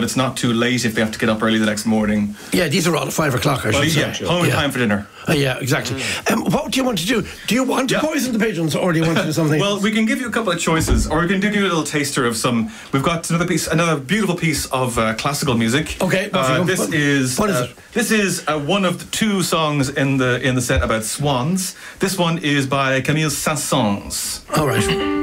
it's not too late if they have to get up early the next morning. Yeah, these are all at 5 o'clock, I should say. Home in time for dinner. Yeah, exactly. What do you want to do? Do you want to poison the pigeons, or do you want to do something Well, else? we can give you a couple of choices, or we can give you a little taster of some. We've got another beautiful piece of classical music. Okay, What is it? This is one of the 2 songs in the set about swans. This one is by Camille Saint-Saëns. All right.